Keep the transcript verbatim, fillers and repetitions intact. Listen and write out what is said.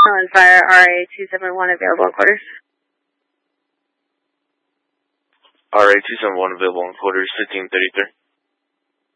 Collins Fire, R A two seven one available in quarters. R A two seven one available in quarters, fifteen thirty-three.